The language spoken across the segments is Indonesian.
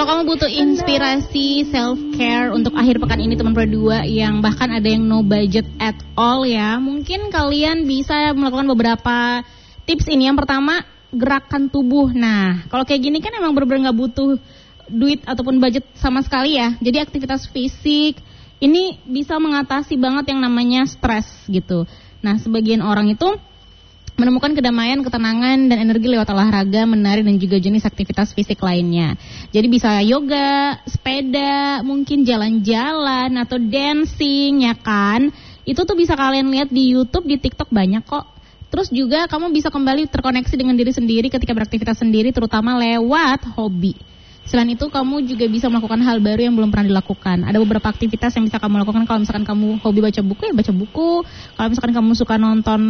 Kalau kamu butuh inspirasi self care untuk akhir pekan ini teman berdua yang bahkan ada yang no budget at all ya, mungkin kalian bisa melakukan beberapa tips ini. Yang pertama, gerakan tubuh. Nah, kalau kayak gini kan emang bener-bener nggak butuh duit ataupun budget sama sekali ya. Jadi aktivitas fisik ini bisa mengatasi banget yang namanya stres gitu. Nah, sebagian orang itu menemukan kedamaian, ketenangan, dan energi lewat olahraga, menari, dan juga jenis aktivitas fisik lainnya. Jadi bisa yoga, sepeda, mungkin jalan-jalan, atau dancing, ya kan? Itu tuh bisa kalian lihat di YouTube, di TikTok banyak kok. Terus juga kamu bisa kembali terkoneksi dengan diri sendiri ketika beraktivitas sendiri, terutama lewat hobi. Selain itu kamu juga bisa melakukan hal baru yang belum pernah dilakukan. Ada beberapa aktivitas yang bisa kamu lakukan. Kalau misalkan kamu hobi baca buku, ya baca buku. Kalau misalkan kamu suka nonton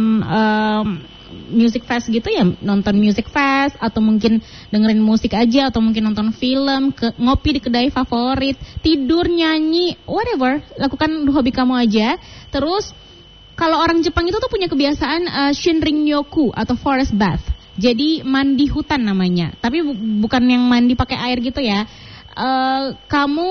music fest gitu, ya nonton music fest. Atau mungkin dengerin musik aja. Atau mungkin nonton film, ngopi di kedai favorit, tidur, nyanyi, whatever. Lakukan hobi kamu aja. Terus kalau orang Jepang itu tuh punya kebiasaan Shinrin-yoku atau forest bath. Jadi mandi hutan namanya. Tapi bukan yang mandi pakai air gitu ya. Kamu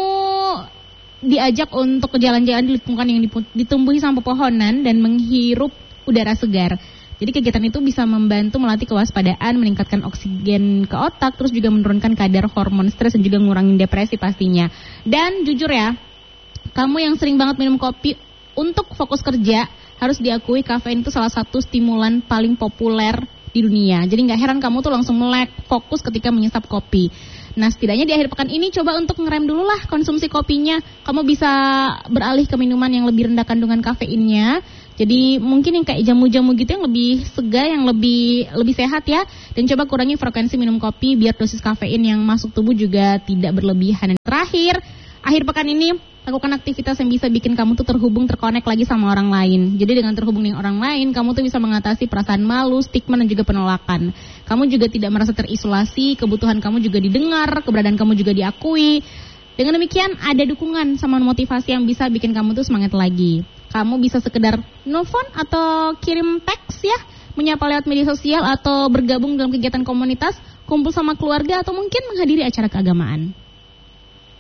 diajak untuk jalan-jalan di lingkungan yang ditumbuhi sama pepohonan dan menghirup udara segar. Jadi kegiatan itu bisa membantu melatih kewaspadaan, meningkatkan oksigen ke otak, terus juga menurunkan kadar hormon stres dan juga ngurangin depresi pastinya. Dan jujur ya, kamu yang sering banget minum kopi untuk fokus kerja, harus diakui kafein itu salah satu stimulan paling populer di dunia. Jadi gak heran kamu tuh langsung melek fokus ketika menyesap kopi. Nah, setidaknya di akhir pekan ini coba untuk ngerem dulu lah konsumsi kopinya. Kamu bisa beralih ke minuman yang lebih rendah kandungan kafeinnya. Jadi mungkin yang kayak jamu-jamu gitu yang lebih segar, yang lebih sehat ya. Dan coba kurangi frekuensi minum kopi biar dosis kafein yang masuk tubuh juga tidak berlebihan. Dan terakhir, akhir pekan ini lakukan aktivitas yang bisa bikin kamu tuh terhubung, terkonek lagi sama orang lain. Jadi dengan terhubung dengan orang lain, kamu tuh bisa mengatasi perasaan malu, stigma, dan juga penolakan. Kamu juga tidak merasa terisolasi, kebutuhan kamu juga didengar, keberadaan kamu juga diakui. Dengan demikian, ada dukungan sama motivasi yang bisa bikin kamu tuh semangat lagi. Kamu bisa sekedar nelfon atau kirim teks ya, menyapa lewat media sosial, atau bergabung dalam kegiatan komunitas, kumpul sama keluarga, atau mungkin menghadiri acara keagamaan.